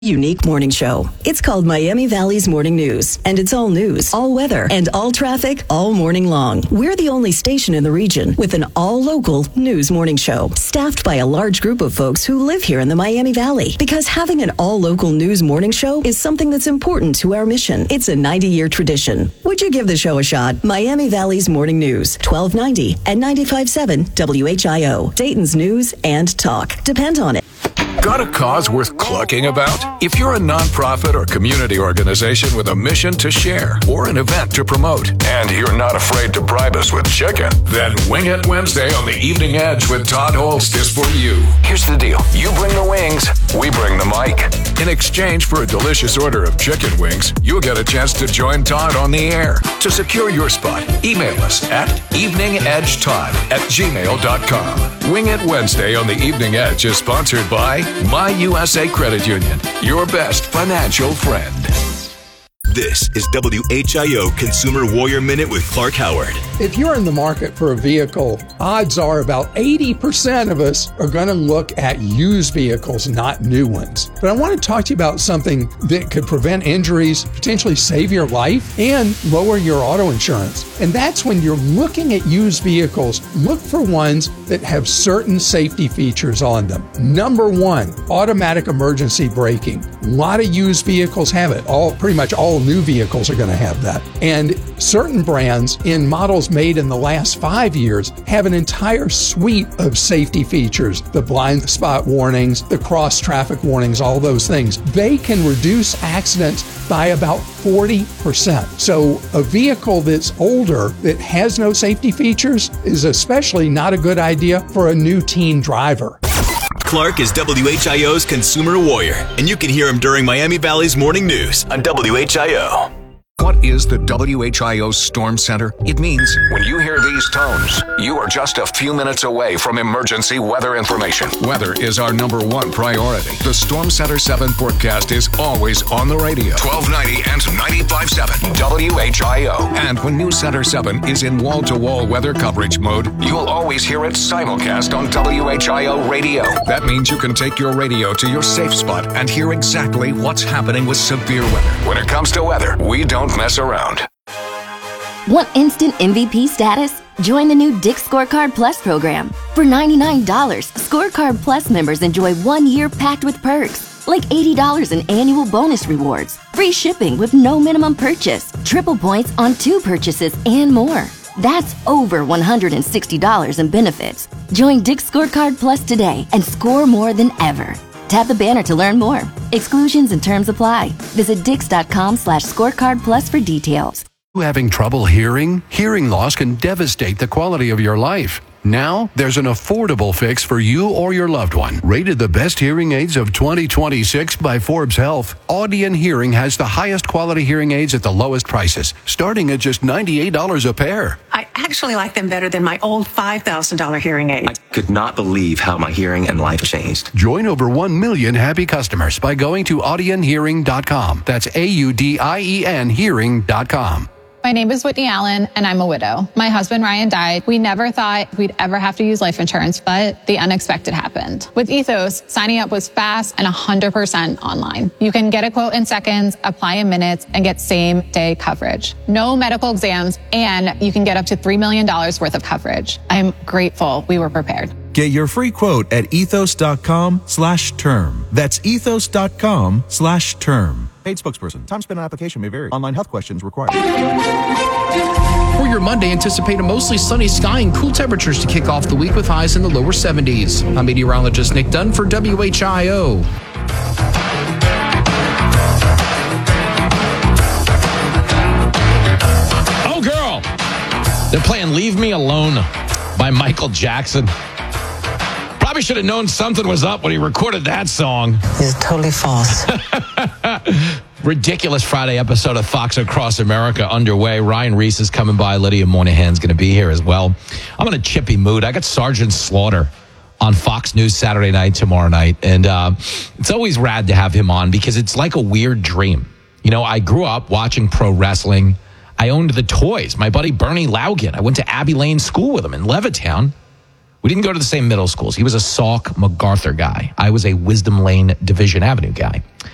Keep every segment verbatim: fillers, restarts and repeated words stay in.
Unique morning show. It's called Miami Valley's Morning News, and it's all news, all weather, and all traffic all morning long. We're the only station in the region with an all-local news morning show, staffed by a large group of folks who live here in the Miami Valley. Because having an all-local news morning show is something that's important to our mission. It's a ninety-year tradition. Would you give the show a shot? Miami Valley's Morning News, twelve ninety and ninety-five point seven W H I O. Dayton's news and talk. Depend on it. Got a cause worth clucking about? If you're a nonprofit or community organization with a mission to share or an event to promote, and you're not afraid to bribe us with chicken, then Wing It Wednesday on the Evening Edge with Todd Holst is for you. Here's the deal. You bring the wings, we bring the mic. In exchange for a delicious order of chicken wings, you'll get a chance to join Todd on the air. To secure your spot, email us at eveningedgetodd at gmail dot com. Wing It Wednesday on the Evening Edge is sponsored by My U S A Credit Union, your best financial friend. This is W H I O Consumer Warrior Minute with Clark Howard. If you're in the market for a vehicle, odds are about eighty percent of us are going to look at used vehicles, not new ones. But I want to talk to you about something that could prevent injuries, potentially save your life, and lower your auto insurance. And that's when you're looking at used vehicles, look for ones that have certain safety features on them. Number one, automatic emergency braking. A lot of used vehicles have it. All pretty much all new vehicles are going to have that. And certain brands in models made in the last five years have an entire suite of safety features. The blind spot warnings, the cross traffic warnings, all those things. They can reduce accidents by about forty percent. So a vehicle that's older that has no safety features is especially not a good idea for a new teen driver. Clark is W H I O's Consumer Warrior, and you can hear him during Miami Valley's Morning News on W H I O. What is the W H I O Storm Center? It means when you hear these tones, you are just a few minutes away from emergency weather information. Weather is our number one priority. The Storm Center seven forecast is always on the radio. twelve ninety and ninety-five point seven W H I O. And when News Center seven is in wall-to-wall weather coverage mode, you'll always hear it simulcast on W H I O radio. That means you can take your radio to your safe spot and hear exactly what's happening with severe weather. When it comes to weather, we don't mess around. Want instant M V P status? Join the new Dick's Scorecard Plus program. For ninety-nine dollars, Scorecard Plus members enjoy one year packed with perks, like eighty dollars in annual bonus rewards, free shipping with no minimum purchase, triple points on two purchases, and more. That's over one hundred sixty dollars in benefits. Join Dick's Scorecard Plus today and score more than ever. Tap the banner to learn more. Exclusions and terms apply. Visit dix.com slash scorecard plus for details. Having trouble hearing? Hearing loss can devastate the quality of your life. Now, there's an affordable fix for you or your loved one. Rated the best hearing aids of twenty twenty-six by Forbes Health, Audion Hearing has the highest quality hearing aids at the lowest prices, starting at just ninety-eight dollars a pair. I actually like them better than my old five thousand dollars hearing aid. I could not believe how my hearing and life changed. Join over one million happy customers by going to audion hearing dot com. That's A U D I E N hearing dot com. My name is Whitney Allen, and I'm a widow. My husband, Ryan, died. We never thought we'd ever have to use life insurance, but the unexpected happened. With Ethos, signing up was fast and one hundred percent online. You can get a quote in seconds, apply in minutes, and get same-day coverage. No medical exams, and you can get up to three million dollars worth of coverage. I'm grateful we were prepared. Get your free quote at ethos.com slash term. That's ethos.com slash term. Paid spokesperson. Time spent on application may vary. Online health questions required. For your Monday, anticipate a mostly sunny sky and cool temperatures to kick off the week with highs in the lower seventies. I'm meteorologist Nick Dunn for W H I O. Oh, girl! They're playing Leave Me Alone by Michael Jackson. Probably should have known something was up when he recorded that song. It's totally false. Ridiculous Friday episode of Fox Across America underway. Ryan Reese is coming by. Lydia Moynihan's going to be here as well. I'm in a chippy mood. I got Sergeant Slaughter on Fox News Saturday night, tomorrow night. And uh, it's always rad to have him on because it's like a weird dream. You know, I grew up watching pro wrestling. I owned the toys. My buddy Bernie Laugan, I went to Abbey Lane School with him in Levittown. We didn't go to the same middle schools. He was a Salk MacArthur guy. I was a Wisdom Lane Division Avenue guy.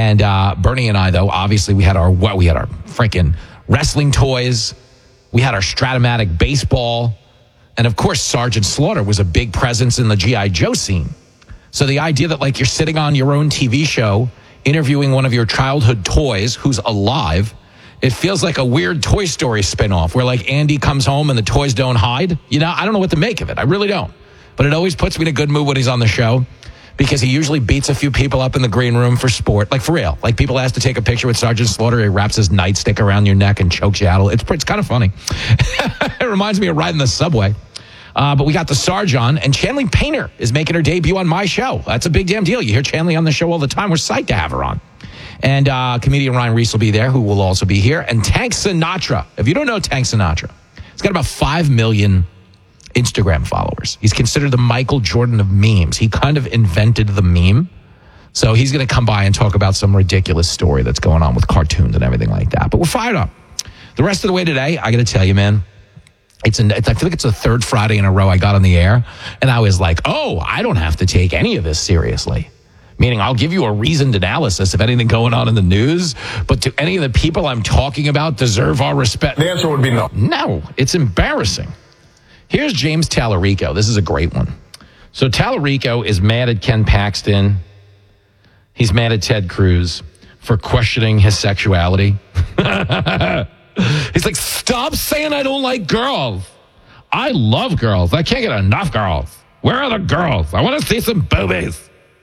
And uh, Bernie and I, though, obviously we had our what we had our freaking wrestling toys. We had our Stratomatic baseball. And, of course, Sergeant Slaughter was a big presence in the G I. Joe scene. So the idea that, like, you're sitting on your own T V show, interviewing one of your childhood toys who's alive, it feels like a weird Toy Story spinoff where, like, Andy comes home and the toys don't hide. You know, I don't know what to make of it. I really don't. But it always puts me in a good mood when he's on the show because he usually beats a few people up in the green room for sport. Like, for real. Like, people ask to take a picture with Sergeant Slaughter. He wraps his nightstick around your neck and chokes you out. It's, it's kind of funny. It reminds me of riding the subway. Uh, but we got the Sarge on, and Chanley Painter is making her debut on my show. That's a big damn deal. You hear Chanley on the show all the time. We're psyched to have her on. And uh, comedian Ryan Reese will be there, who will also be here. And Tank Sinatra. If you don't know Tank Sinatra, he's got about five million Instagram followers. He's considered the Michael Jordan of memes. He kind of invented the meme. So he's going to come by and talk about some ridiculous story that's going on with cartoons and everything like that. But we're fired up. The rest of the way today, I got to tell you, man, It's an, it's, I feel like it's the third Friday in a row I got on the air, and I was like, oh, I don't have to take any of this seriously. Meaning I'll give you a reasoned analysis of anything going on in the news, but do any of the people I'm talking about deserve our respect? The answer would be no. No, it's embarrassing. Here's James Tallarico. This is a great one. So Tallarico is mad at Ken Paxton. He's mad at Ted Cruz for questioning his sexuality. He's like, stop saying I don't like girls. I love girls. I can't get enough girls. Where are the girls? I want to see some boobies.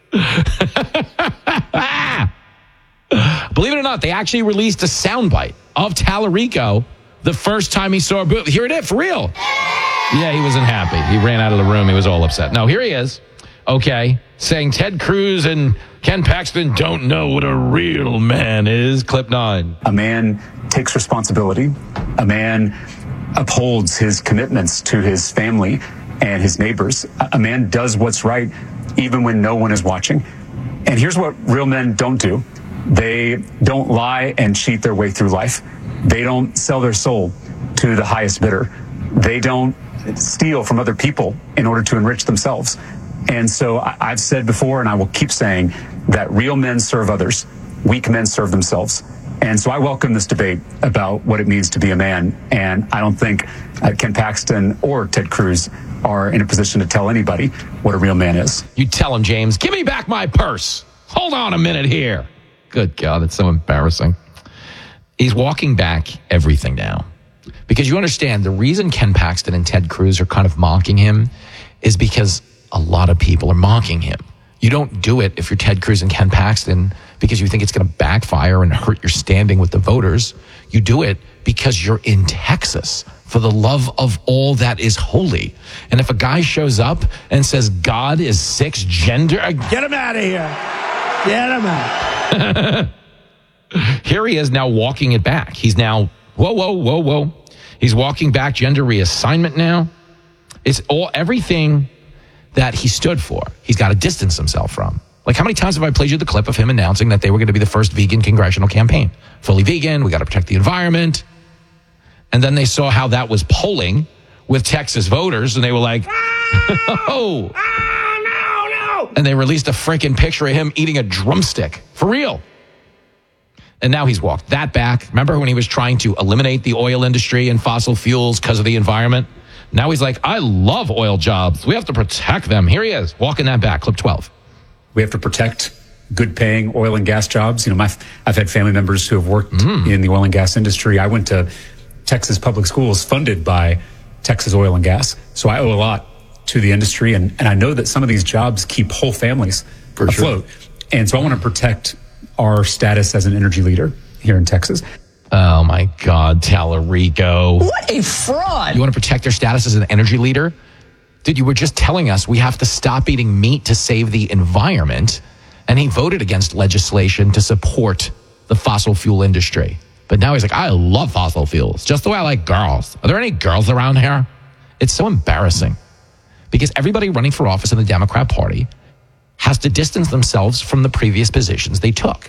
Believe it or not, they actually released a soundbite of Tallarico the first time he saw a boob. Here it is, for real. Yeah, he wasn't happy. He ran out of the room. He was all upset. No, here he is. Okay, saying Ted Cruz and Ken Paxton don't know what a real man is. Clip nine. A man takes responsibility. A man upholds his commitments to his family and his neighbors. A man does what's right even when no one is watching. And here's what real men don't do. They don't lie and cheat their way through life. They don't sell their soul to the highest bidder. They don't steal from other people in order to enrich themselves. And so I've said before, and I will keep saying, that real men serve others. Weak men serve themselves. And so I welcome this debate about what it means to be a man. And I don't think uh, Ken Paxton or Ted Cruz are in a position to tell anybody what a real man is. You tell him, James, give me back my purse. Hold on a minute here. Good God, that's so embarrassing. He's walking back everything now. Because you understand, the reason Ken Paxton and Ted Cruz are kind of mocking him is because a lot of people are mocking him. You don't do it if you're Ted Cruz and Ken Paxton because you think it's going to backfire and hurt your standing with the voters. You do it because you're in Texas for the love of all that is holy. And if a guy shows up and says God is six gender... Get him out of here. Get him out. Here he is now walking it back. He's now, whoa, whoa, whoa, whoa. He's walking back gender reassignment now. It's all everything that he stood for. He's got to distance himself from. Like, how many times have I played you the clip of him announcing that they were going to be the first vegan congressional campaign? Fully vegan, we got to protect the environment. And then they saw how that was polling with Texas voters, and they were like, oh. Ah, no, no. And they released a freaking picture of him eating a drumstick. For real. And now he's walked that back. Remember when he was trying to eliminate the oil industry and fossil fuels because of the environment? Now he's like, I love oil jobs. We have to protect them. Here he is, walking that back. Clip twelve. We have to protect good-paying oil and gas jobs. You know, my, I've had family members who have worked mm. in the oil and gas industry. I went to Texas public schools funded by Texas Oil and Gas. So I owe a lot to the industry. And, and I know that some of these jobs keep whole families For afloat. Sure. And so I want to protect our status as an energy leader here in Texas. Oh, my God, Tallarico. What a fraud. You want to protect their status as an energy leader? Dude, you were just telling us we have to stop eating meat to save the environment. And he voted against legislation to support the fossil fuel industry. But now he's like, I love fossil fuels, just the way I like girls. Are there any girls around here? It's so embarrassing. Because everybody running for office in the Democrat Party has to distance themselves from the previous positions they took.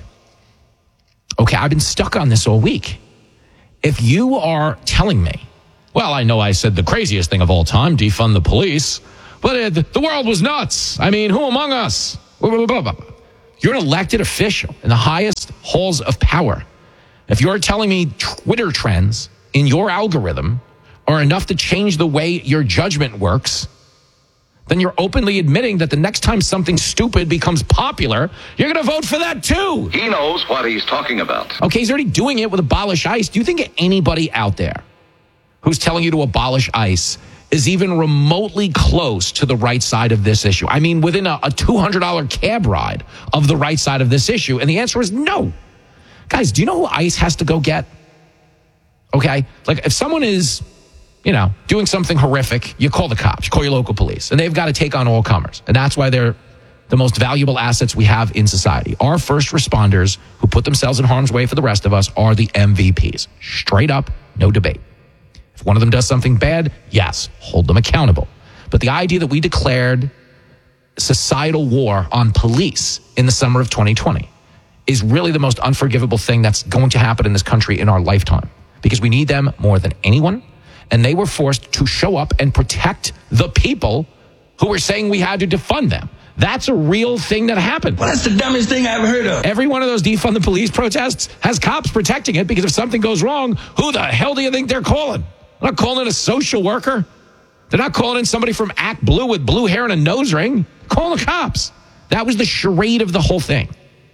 Okay, I've been stuck on this all week. If you are telling me, well, I know I said the craziest thing of all time, defund the police, but uh, the world was nuts. I mean, who among us? You're an elected official in the highest halls of power. If you're telling me Twitter trends in your algorithm are enough to change the way your judgment works, then you're openly admitting that the next time something stupid becomes popular, you're going to vote for that too. He knows what he's talking about. Okay, he's already doing it with Abolish ICE. Do you think anybody out there who's telling you to abolish ICE is even remotely close to the right side of this issue? I mean, within a, a two hundred dollars cab ride of the right side of this issue? And the answer is no. Guys, do you know who ICE has to go get? Okay? Like, if someone is, you know, doing something horrific, you call the cops, you call your local police, and they've got to take on all comers. And that's why they're the most valuable assets we have in society. Our first responders who put themselves in harm's way for the rest of us are the M V Ps. Straight up, no debate. If one of them does something bad, yes, hold them accountable. But the idea that we declared societal war on police in the summer of twenty twenty is really the most unforgivable thing that's going to happen in this country in our lifetime, because we need them more than anyone. And they were forced to show up and protect the people who were saying we had to defund them. That's a real thing that happened. Well, that's the dumbest thing I've ever heard of. Every one of those defund the police protests has cops protecting it, because if something goes wrong, who the hell do you think they're calling? They're not calling in a social worker. They're not calling in somebody from Act Blue with blue hair and a nose ring. Call the cops. That was the charade of the whole thing.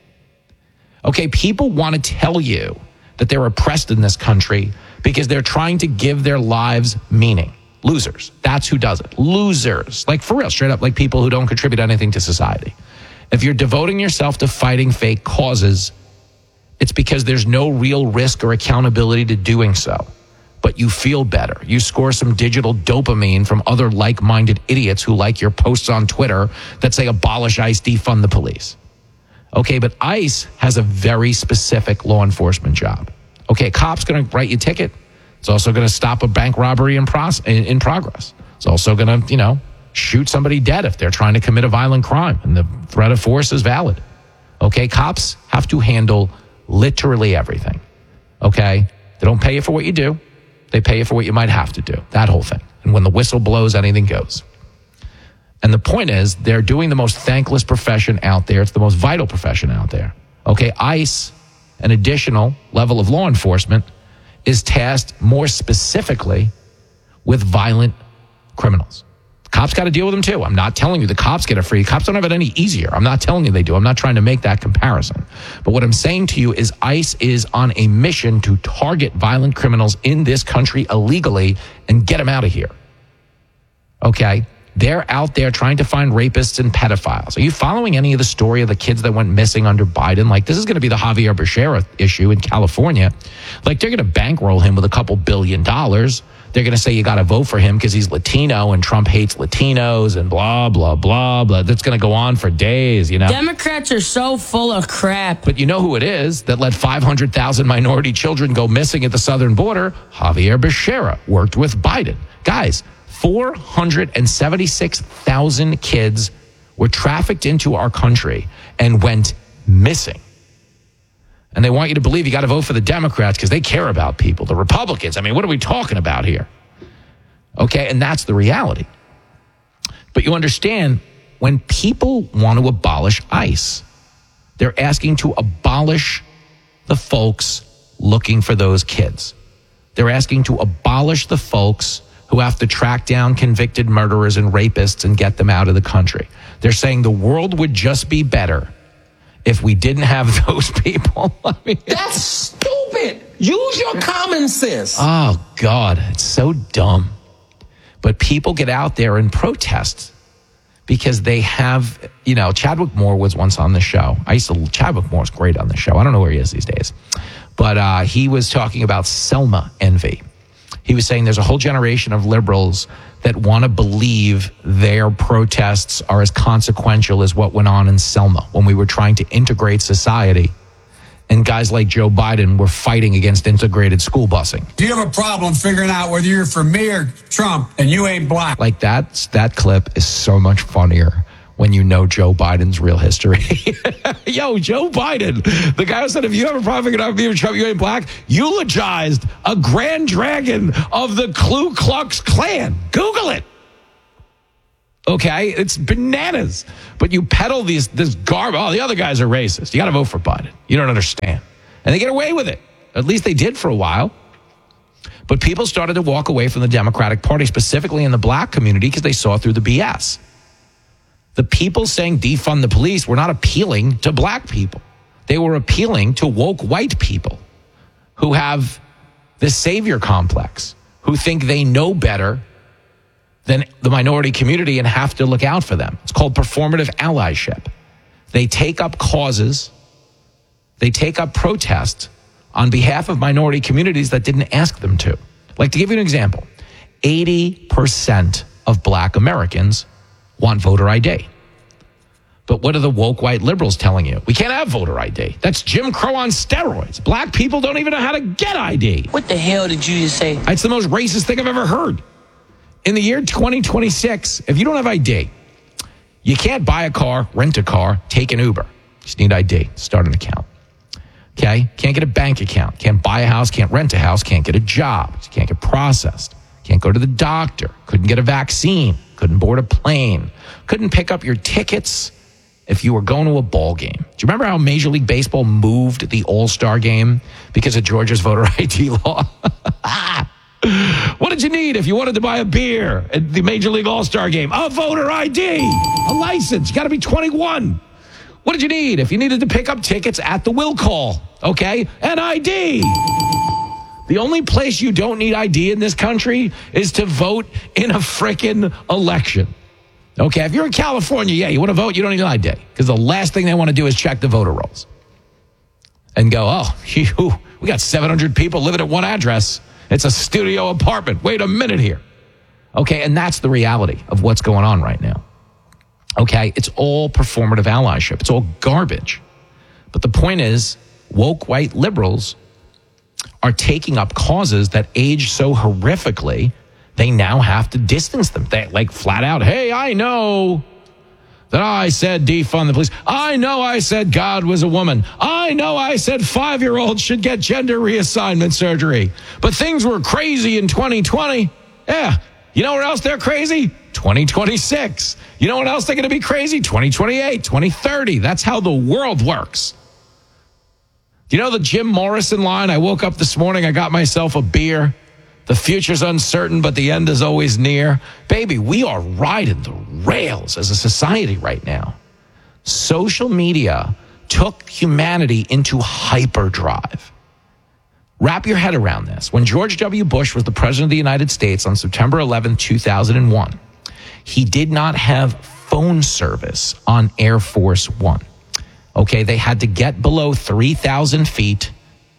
Okay, people want to tell you that they're oppressed in this country because they're trying to give their lives meaning. Losers. That's who does it. Losers. Like, for real, straight up, like people who don't contribute anything to society. If you're devoting yourself to fighting fake causes, it's because there's no real risk or accountability to doing so. But you feel better. You score some digital dopamine from other like-minded idiots who like your posts on Twitter that say abolish ICE, defund the police. Okay, but ICE has a very specific law enforcement job. Okay, a cop's going to write you a ticket. It's also going to stop a bank robbery in, pros- in, in progress. It's also going to, you know, shoot somebody dead if they're trying to commit a violent crime and the threat of force is valid. Okay, cops have to handle literally everything. Okay, they don't pay you for what you do. They pay you for what you might have to do. That whole thing. And when the whistle blows, anything goes. And the point is, they're doing the most thankless profession out there. It's the most vital profession out there. Okay, ICE, an additional level of law enforcement, is tasked more specifically with violent criminals. Cops got to deal with them too. I'm not telling you the cops get it free. Cops don't have it any easier. I'm not telling you they do. I'm not trying to make that comparison. But what I'm saying to you is ICE is on a mission to target violent criminals in this country illegally and get them out of here. Okay? They're out there trying to find rapists and pedophiles. Are you following any of the story of the kids that went missing under Biden? Like, this is going to be the Javier Becerra issue in California. Like, they're going to bankroll him with a couple billion dollars. They're going to say you got to vote for him because he's Latino and Trump hates Latinos and blah, blah, blah, blah. That's going to go on for days, you know? Democrats are so full of crap. But you know who it is that let five hundred thousand minority children go missing at the southern border? Javier Becerra worked with Biden. Guys, four hundred seventy-six thousand kids were trafficked into our country and went missing. And they want you to believe you got to vote for the Democrats because they care about people. The Republicans, I mean, what are we talking about here? Okay, and that's the reality. But you understand, when people want to abolish ICE, they're asking to abolish the folks looking for those kids. They're asking to abolish the folks who have to track down convicted murderers and rapists and get them out of the country. They're saying the world would just be better if we didn't have those people. I mean, that's stupid. Use your common sense. Oh, God, it's so dumb. But people get out there and protest because they have, you know, Chadwick Moore was once on the show. I used to, Chadwick Moore's great on the show. I don't know where he is these days. But uh, he was talking about Selma envy. He was saying there's a whole generation of liberals that want to believe their protests are as consequential as what went on in Selma when we were trying to integrate society. And guys like Joe Biden were fighting against integrated school busing. Do you have a problem figuring out whether you're for me or Trump and you ain't black? Like that, that clip is so much funnier when you know Joe Biden's real history. Yo, Joe Biden, the guy who said, if you have a problem figuring out if Trump, you ain't black, eulogized a grand dragon of the Ku Klux Klan. Google it. Okay, it's bananas. But you peddle these this garbage. Oh, the other guys are racist. You got to vote for Biden. You don't understand. And they get away with it. At least they did for a while. But people started to walk away from the Democratic Party, specifically in the black community, because they saw through the B S. The people saying defund the police were not appealing to black people. They were appealing to woke white people who have this savior complex, who think they know better than the minority community and have to look out for them. It's called performative allyship. They take up causes, they take up protests on behalf of minority communities that didn't ask them to. Like, to give you an example, eighty percent of black Americans want voter I D. But what are the woke white liberals telling you? We can't have voter I D. That's Jim Crow on steroids. Black people don't even know how to get I D. What the hell did you just say? It's the most racist thing I've ever heard. In the year twenty twenty-six, if you don't have I D, you can't buy a car, rent a car, take an Uber. You just need I D, start an account. Okay? Can't get a bank account, can't buy a house, can't rent a house, can't get a job, can't get processed, can't go to the doctor, couldn't get a vaccine, couldn't board a plane, couldn't pick up your tickets if you were going to a ball game. Do you remember how Major League Baseball moved the All-Star game because of Georgia's voter I D law? What did you need if you wanted to buy a beer at the Major League All-Star game? A voter I D, a license. You got to be twenty-one. What did you need if you needed to pick up tickets at the will call? Okay, an I D. The only place you don't need I D in this country is to vote in a frickin' election. Okay, if you're in California, yeah, you want to vote, you don't need an I D, because the last thing they want to do is check the voter rolls and go, oh, phew, we got seven hundred people living at one address. It's a studio apartment. Wait a minute here. Okay, and that's the reality of what's going on right now. Okay, it's all performative allyship. It's all garbage. But the point is, woke white liberals are taking up causes that age so horrifically, they now have to distance them. They like flat out, hey, I know that I said defund the police. I know I said God was a woman. I know I said five-year-olds should get gender reassignment surgery. But things were crazy in twenty twenty. Yeah. You know where else they're crazy? twenty twenty-six. You know what else they're going to be crazy? twenty twenty-eight, twenty thirty. That's how the world works. Do you know the Jim Morrison line? I woke up this morning, I got myself a beer. The future's uncertain, but the end is always near. Baby, we are riding the rails as a society right now. Social media took humanity into hyperdrive. Wrap your head around this. When George W. Bush was the president of the United States on September eleventh, two thousand one, he did not have phone service on Air Force One. Okay, they had to get below three thousand feet,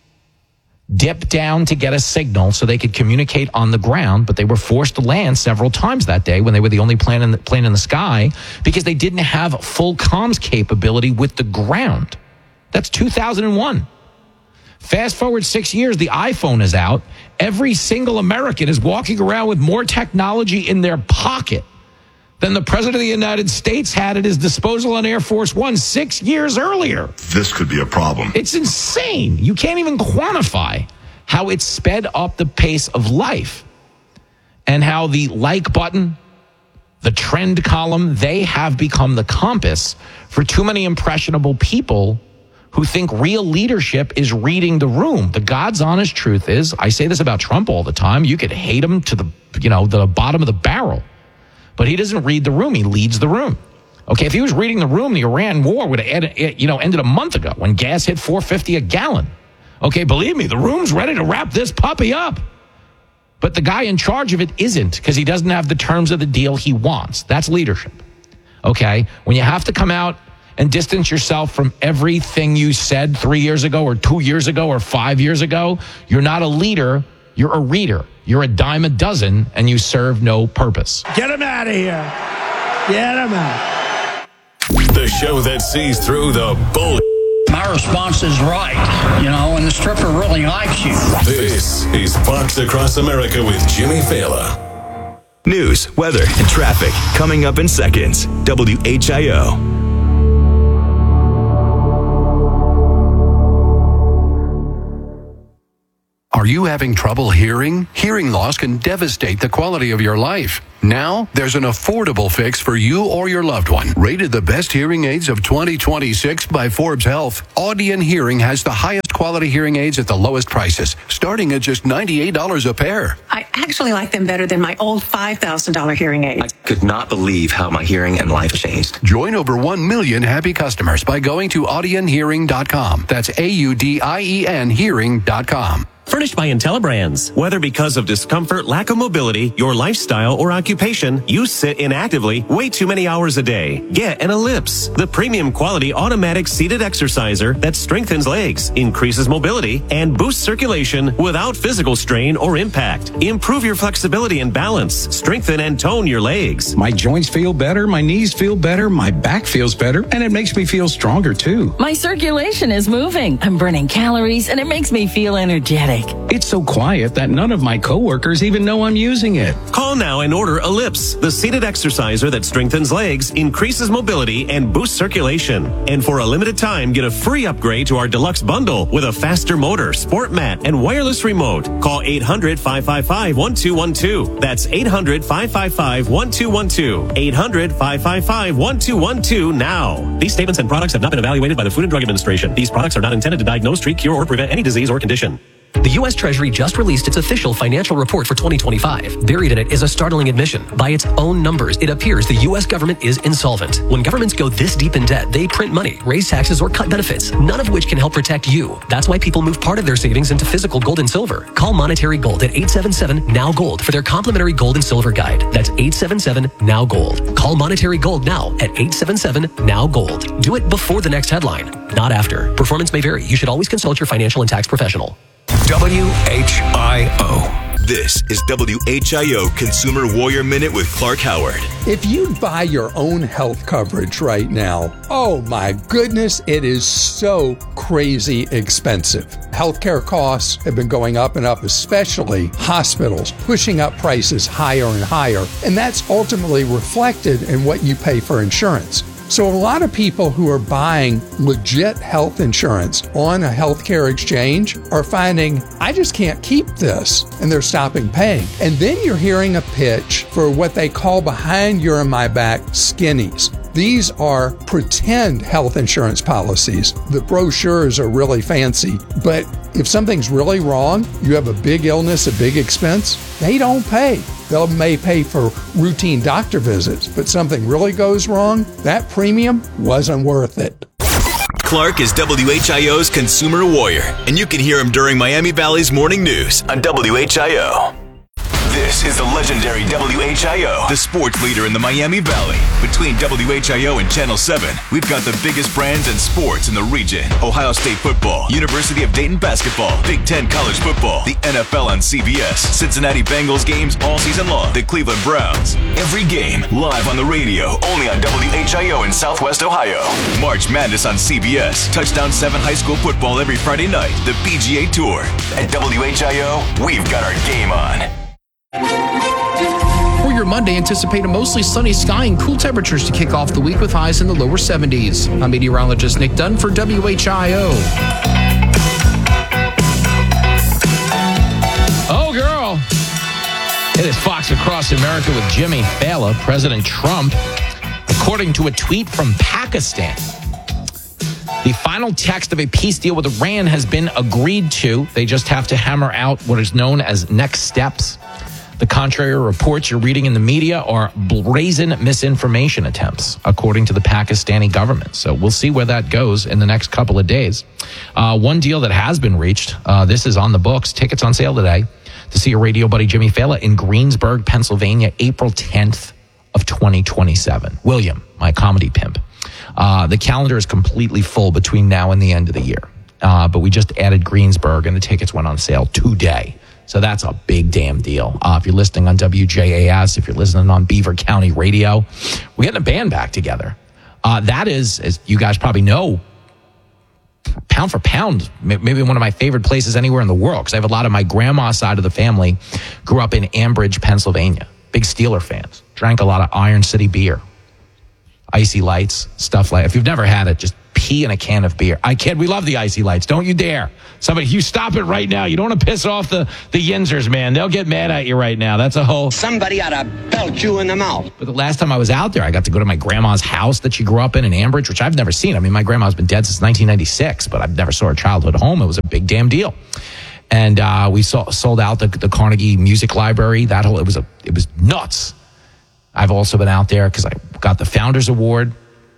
dip down to get a signal so they could communicate on the ground, but they were forced to land several times that day when they were the only plane in the, plane in the sky because they didn't have full comms capability with the ground. That's two thousand one. Fast forward six years, the iPhone is out. Every single American is walking around with more technology in their pocket than the president of the United States had at his disposal on Air Force One six years earlier. This could be a problem. It's insane. You can't even quantify how it sped up the pace of life and how the like button, the trend column, they have become the compass for too many impressionable people who think real leadership is reading the room. The God's honest truth is, I say this about Trump all the time, you could hate him to the, you know, the bottom of the barrel, but he doesn't read the room, he leads the room. Okay, if he was reading the room, the Iran war would have ended, you know, ended a month ago when gas hit four fifty a gallon. Okay, believe me, the room's ready to wrap this puppy up. But the guy in charge of it isn't, because he doesn't have the terms of the deal he wants. That's leadership. Okay, when you have to come out and distance yourself from everything you said three years ago or two years ago or five years ago, you're not a leader, you're a reader. You're a dime a dozen, and you serve no purpose. Get him out of here. Get him out. The show that sees through the bull. My response is right, you know, and the stripper really likes you. This is Fox Across America with Jimmy Failla. News, weather, and traffic coming up in seconds. W H I O. Are you having trouble hearing? Hearing loss can devastate the quality of your life. Now, there's an affordable fix for you or your loved one. Rated the best hearing aids of twenty twenty-six by Forbes Health, Audion Hearing has the highest quality hearing aids at the lowest prices, starting at just ninety-eight dollars a pair. I actually like them better than my old five thousand dollars hearing aids. I could not believe how my hearing and life changed. Join over one million happy customers by going to audion hearing dot com. That's A U D I E N hearing dot com. Furnished by IntelliBrands. Whether because of discomfort, lack of mobility, your lifestyle, or occupation, you sit inactively way too many hours a day. Get an Ellipse, the premium quality automatic seated exerciser that strengthens legs, increases mobility, and boosts circulation without physical strain or impact. Improve your flexibility and balance. Strengthen and tone your legs. My joints feel better, my knees feel better, my back feels better, and it makes me feel stronger too. My circulation is moving. I'm burning calories, and it makes me feel energetic. It's so quiet that none of my coworkers even know I'm using it. Call now and order Ellipse, the seated exerciser that strengthens legs, increases mobility, and boosts circulation. And for a limited time, get a free upgrade to our deluxe bundle with a faster motor, sport mat, and wireless remote. Call eight hundred, five five five, one two one two. That's eight hundred, five five five, one two one two. eight hundred, five five five, one two one two now. These statements and products have not been evaluated by the Food and Drug Administration. These products are not intended to diagnose, treat, cure, or prevent any disease or condition. The U S Treasury just released its official financial report for twenty twenty-five. Buried in it is a startling admission. By its own numbers, it appears the U S government is insolvent. When governments go this deep in debt, they print money, raise taxes, or cut benefits, none of which can help protect you. That's why people move part of their savings into physical gold and silver. Call Monetary Gold at eight seven seven, N O W Gold for their complimentary gold and silver guide. That's eight seven seven, N O W Gold. Call Monetary Gold now at eight seven seven, N O W Gold. Do it before the next headline, not after. Performance may vary. You should always consult your financial and tax professional. W H I O. This is W H I O Consumer Warrior Minute with Clark Howard. If you buy your own health coverage right now, oh my goodness, it is so crazy expensive. Healthcare costs have been going up and up, especially hospitals, pushing up prices higher and higher, and that's ultimately reflected in what you pay for insurance. So a lot of people who are buying legit health insurance on a healthcare exchange are finding, I just can't keep this, and they're stopping paying. And then you're hearing a pitch for what they call behind your and my back skinnies. These are pretend health insurance policies. The brochures are really fancy, but if something's really wrong, you have a big illness, a big expense, they don't pay. They may pay for routine doctor visits, but something really goes wrong, that premium wasn't worth it. Clark is W H I O's Consumer Warrior, and you can hear him during Miami Valley's Morning News on W H I O. This is the legendary W H I O, the sports leader in the Miami Valley. Between W H I O and Channel seven, we've got the biggest brands and sports in the region. Ohio State football, University of Dayton basketball, Big Ten college football, the N F L on C B S, Cincinnati Bengals games all season long, the Cleveland Browns. Every game live on the radio, only on W H I O in Southwest Ohio. March Madness on C B S, Touchdown seven high school football every Friday night, the P G A Tour. At W H I O, we've got our game on. For your Monday, anticipate a mostly sunny sky and cool temperatures to kick off the week with highs in the lower seventies. I'm meteorologist Nick Dunn for W H I O. Oh, girl. It is Fox Across America with Jimmy Fallon. President Trump, according to a tweet from Pakistan, the final text of a peace deal with Iran has been agreed to. They just have to hammer out what is known as next steps. The contrary reports you're reading in the media are brazen misinformation attempts, according to the Pakistani government. So we'll see where that goes in the next couple of days. Uh, one deal that has been reached, uh, this is on the books. Tickets on sale today to see your radio buddy Jimmy Fallon in Greensburg, Pennsylvania, April tenth of twenty twenty-seven. William, my comedy pimp. Uh, the calendar is completely full between now and the end of the year. Uh, but we just added Greensburg, and the tickets went on sale today. So that's a big damn deal. Uh, if you're listening on W J A S, if you're listening on Beaver County Radio, we're getting a band back together. Uh, that is, as you guys probably know, pound for pound, maybe one of my favorite places anywhere in the world, because I have a lot of my grandma's side of the family grew up in Ambridge, Pennsylvania. Big Steeler fans. Drank a lot of Iron City beer. Icy Lights, stuff like that. If you've never had it, just pee in a can of beer. I kid. We love the icy lights. Don't you dare. Somebody, you stop it right now. You don't want to piss off the, the Yinzers, man. They'll get mad at you right now. That's a whole... Somebody ought to belt you in the mouth. But the last time I was out there, I got to go to my grandma's house that she grew up in in Ambridge, which I've never seen. I mean, my grandma's been dead since nineteen ninety-six, but I've never saw her childhood home. It was a big damn deal. And uh, we saw, sold out the, the Carnegie Music Library. That whole, it was a, it was nuts. I've also been out there because I got the Founders Award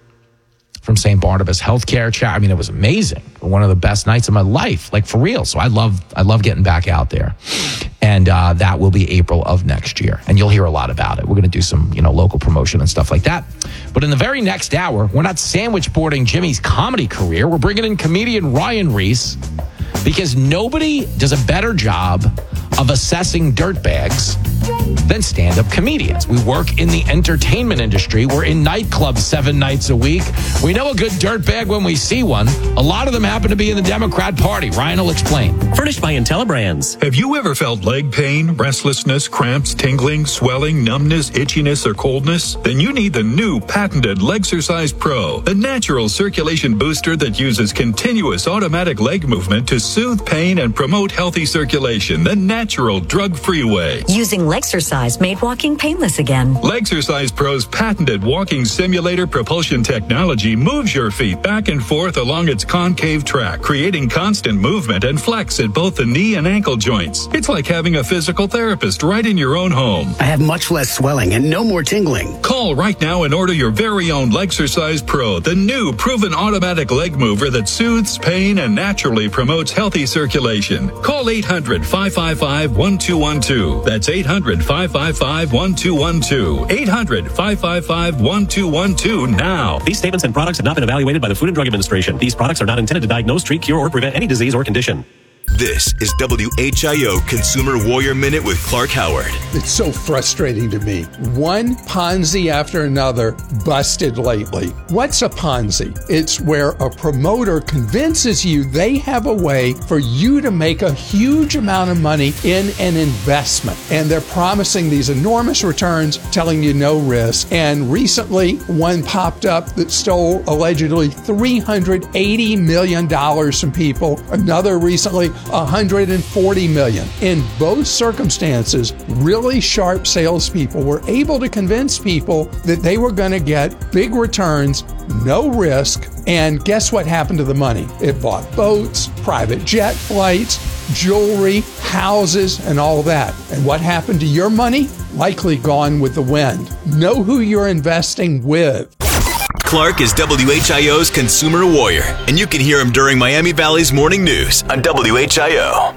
from Saint Barnabas Healthcare Charity. I mean, it was amazing. One of the best nights of my life, like for real. So I love, I love getting back out there. And uh, that will be April of next year. And you'll hear a lot about it. We're going to do some, you know, local promotion and stuff like that. But in the very next hour, we're not sandwich boarding Jimmy's comedy career. We're bringing in comedian Ryan Reese because nobody does a better job of assessing dirtbags than stand-up comedians. We work in the entertainment industry. We're in nightclubs seven nights a week. We know a good dirtbag when we see one. A lot of them happen to be in the Democrat Party. Ryan will explain. Furnished by IntelliBrands. Have you ever felt leg pain, restlessness, cramps, tingling, swelling, numbness, itchiness, or coldness? Then you need the new patented Legsercise Pro, the natural circulation booster that uses continuous automatic leg movement to soothe pain and promote healthy circulation the natural, drug-free way. Using Legsercise made walking painless again. Legsercise Pro's patented walking simulator propulsion technology moves your feet back and forth along its concave track, creating constant movement and flex at both the knee and ankle joints. It's like having a physical therapist right in your own home. I have much less swelling and no more tingling. Call right now and order your very own Legsercise Pro, the new proven automatic leg mover that soothes pain and naturally promotes healthy circulation. Call eight hundred, five five five, one two one two. That's eight hundred, five five five, one two one two. eight hundred, five five five, one two one two now. These statements and products have not been evaluated by the Food and Drug Administration. These products are not intended to diagnose, treat, cure, or prevent any disease or condition. This is W H I O Consumer Warrior Minute with Clark Howard. It's so frustrating to me. One Ponzi after another busted lately. What's a Ponzi? It's where a promoter convinces you they have a way for you to make a huge amount of money in an investment. And they're promising these enormous returns, telling you no risk. And recently, one popped up that stole allegedly three hundred eighty million dollars from people. Another recently, one hundred forty million dollars. In both circumstances, really sharp salespeople were able to convince people that they were going to get big returns, no risk, and guess what happened to the money? It bought boats, private jet flights, jewelry, houses, and all that. And what happened to your money? Likely gone with the wind. Know who you're investing with. Clark is W H I O's Consumer Warrior, and you can hear him during Miami Valley's Morning News on W H I O.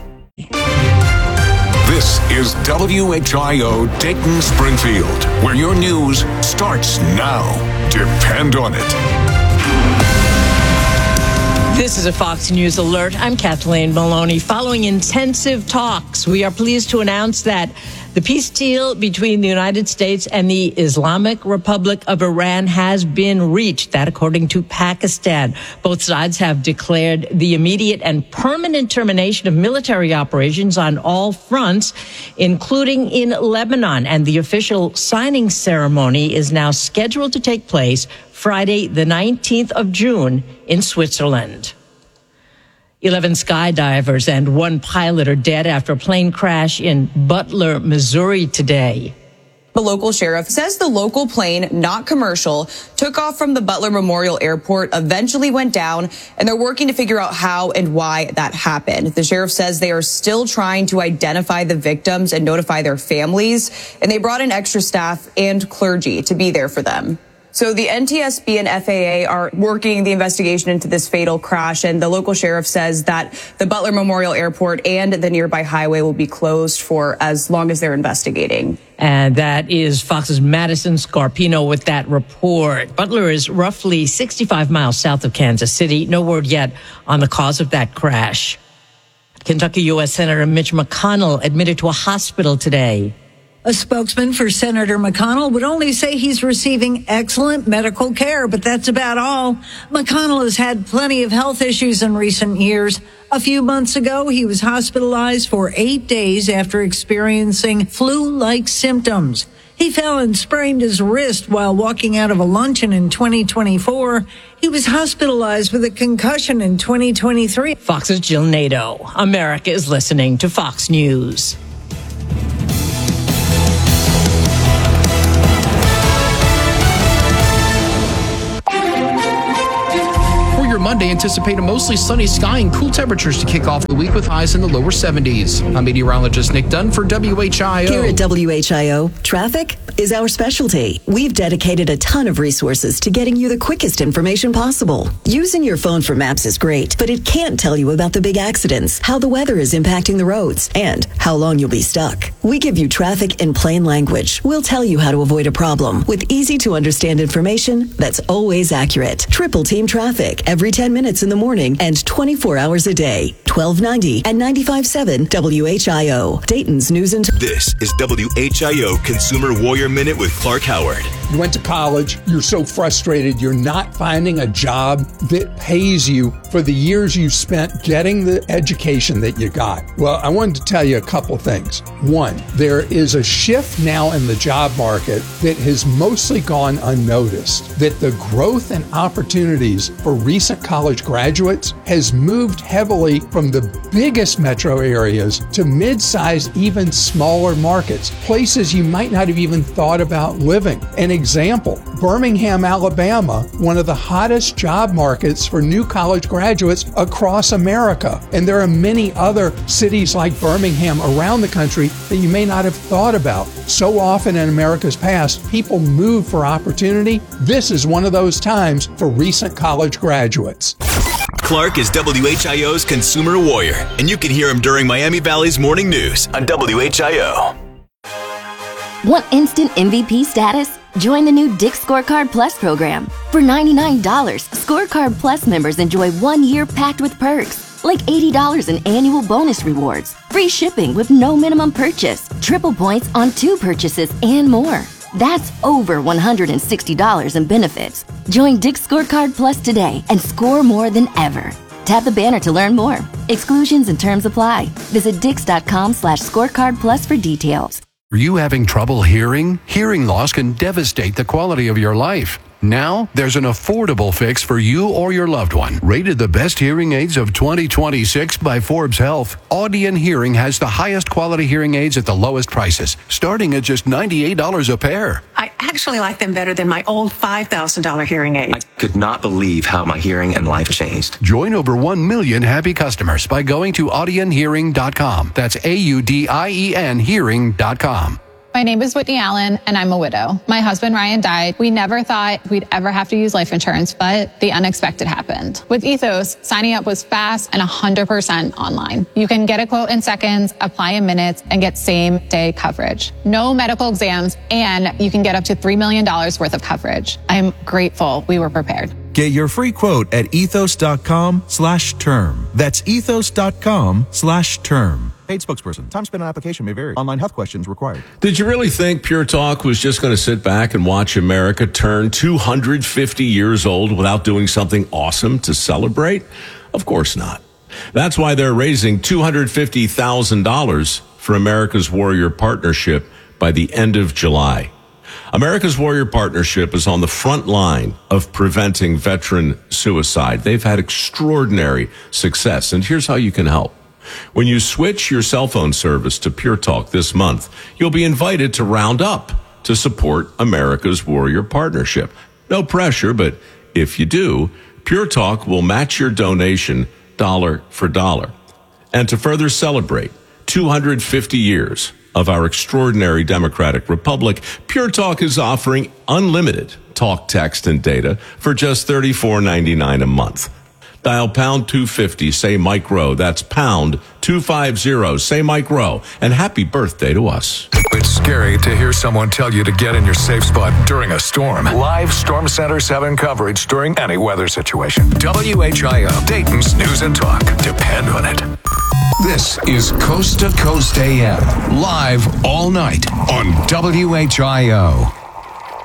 This is W H I O Dayton Springfield, where your news starts now. Depend on it. This is a Fox News alert. I'm Kathleen Maloney. Following intensive talks, we are pleased to announce that the peace deal between the United States and the Islamic Republic of Iran has been reached. That according to Pakistan. Both sides have declared the immediate and permanent termination of military operations on all fronts, including in Lebanon. And the official signing ceremony is now scheduled to take place Friday, the nineteenth of June in Switzerland. Eleven skydivers and one pilot are dead after a plane crash in Butler, Missouri today. The local sheriff says the local plane, not commercial, took off from the Butler Memorial Airport, eventually went down, and they're working to figure out how and why that happened. The sheriff says they are still trying to identify the victims and notify their families, and they brought in extra staff and clergy to be there for them. So the N T S B and F A A are working the investigation into this fatal crash, and the local sheriff says that the Butler Memorial Airport and the nearby highway will be closed for as long as they're investigating. And that is Fox's Madison Scarpino with that report. Butler is roughly sixty-five miles south of Kansas City. No word yet on the cause of that crash. Kentucky U S Senator Mitch McConnell admitted to a hospital today. A spokesman for Senator McConnell would only say he's receiving excellent medical care, but that's about all. McConnell has had plenty of health issues in recent years. A few months ago, he was hospitalized for eight days after experiencing flu-like symptoms. He fell and sprained his wrist while walking out of a luncheon in twenty twenty-four. He was hospitalized with a concussion in twenty twenty-three. Fox's Jill Nato. America is listening to Fox News. Monday, anticipate a mostly sunny sky and cool temperatures to kick off the week with highs in the lower seventies. I'm meteorologist Nick Dunn for W H I O. Here at W H I O, traffic is our specialty. We've dedicated a ton of resources to getting you the quickest information possible. Using your phone for maps is great, but it can't tell you about the big accidents, how the weather is impacting the roads, and how long you'll be stuck. We give you traffic in plain language. We'll tell you how to avoid a problem with easy to understand information that's always accurate. Triple Team Traffic every ten minutes in the morning and twenty-four hours a day. twelve ninety and ninety-five point seven W H I O. Dayton's News and... This is W H I O Consumer Warrior Minute with Clark Howard. You went to college, you're so frustrated, you're not finding a job that pays you for the years you spent getting the education that you got. Well, I wanted to tell you a couple things. One, there is a shift now in the job market that has mostly gone unnoticed, that the growth and opportunities for recent college graduates has moved heavily from the biggest metro areas to mid-sized, even smaller markets, places you might not have even thought about living. An example, Birmingham, Alabama, one of the hottest job markets for new college graduates across America. And there are many other cities like Birmingham around the country that you may not have thought about. So often in America's past, people move for opportunity. This is one of those times for recent college graduates. Clark is W H I O's Consumer Warrior, and you can hear him during Miami Valley's Morning News on W H I O. Want instant M V P status? Join the new Dick's Scorecard Plus program. For ninety-nine dollars, Scorecard Plus members enjoy one year packed with perks, like eighty dollars in annual bonus rewards, free shipping with no minimum purchase, triple points on two purchases, and more. That's over one hundred sixty dollars in benefits. Join Dick's Scorecard Plus today and score more than ever. Tap the banner to learn more. Exclusions and terms apply. Visit dix.com slash scorecard plus for details. Are you having trouble hearing? Hearing loss can devastate the quality of your life. Now, there's an affordable fix for you or your loved one. Rated the best hearing aids of twenty twenty-six by Forbes Health, Audion Hearing has the highest quality hearing aids at the lowest prices, starting at just ninety-eight dollars a pair. I actually like them better than my old five thousand dollars hearing aid. I could not believe how my hearing and life changed. Join over one million happy customers by going to audion hearing dot com. That's A U D I E N hearing dot com. My name is Whitney Allen, and I'm a widow. My husband, Ryan, died. We never thought we'd ever have to use life insurance, but the unexpected happened. With Ethos, signing up was fast and one hundred percent online. You can get a quote in seconds, apply in minutes, and get same-day coverage. No medical exams, and you can get up to three million dollars worth of coverage. I'm grateful we were prepared. Get your free quote at ethos.com slash term. That's ethos.com slash term. Paid spokesperson. Time spent on application may vary. Online health questions required. Did you really think Pure Talk was just going to sit back and watch America turn two hundred fifty years old without doing something awesome to celebrate? Of course not. That's why they're raising two hundred fifty thousand dollars for America's Warrior Partnership by the end of July. America's Warrior Partnership is on the front line of preventing veteran suicide. They've had extraordinary success, and here's how you can help. When you switch your cell phone service to Pure Talk this month, you'll be invited to round up to support America's Warrior Partnership. No pressure, but if you do, Pure Talk will match your donation dollar for dollar. And to further celebrate two hundred fifty years of our extraordinary democratic republic, Pure Talk is offering unlimited talk, text, and data for just thirty-four ninety-nine a month. Dial pound two fifty, say Mike Rowe. That's pound two fifty, say Mike Rowe. And happy birthday to us. It's scary to hear someone tell you to get in your safe spot during a storm. Live Storm Center seven coverage during any weather situation. W H I O, Dayton's News and Talk. Depend on it. This is Coast to Coast A M, live all night on W H I O.